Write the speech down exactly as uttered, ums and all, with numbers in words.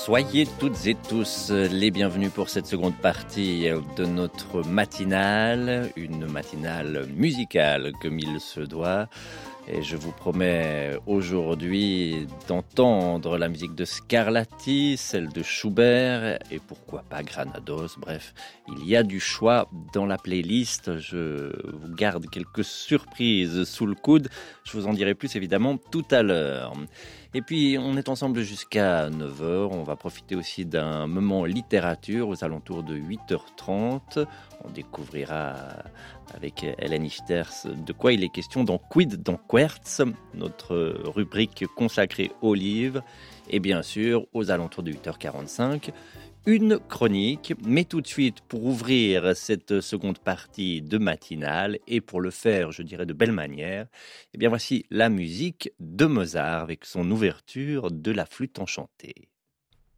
Soyez toutes et tous les bienvenus pour cette seconde partie de notre matinale, une matinale musicale comme il se doit. Et je vous promets aujourd'hui d'entendre la musique de Scarlatti, celle de Schubert et pourquoi pas Granados. Bref, il y a du choix dans la playlist. Je vous garde quelques surprises sous le coude. Je vous en dirai plus évidemment tout à l'heure. Et puis, on est ensemble jusqu'à neuf heures. On va profiter aussi d'un moment littérature aux alentours de huit heures trente. On découvrira avec Hélène Ichters de quoi il est question dans Quid dans Querts, notre rubrique consacrée aux livres. Et bien sûr, aux alentours de huit heures quarante-cinq, une chronique. Mais tout de suite, pour ouvrir cette seconde partie de matinale, et pour le faire, je dirais, de belle manière, eh bien voici la musique de Mozart avec son ouverture de la flûte enchantée.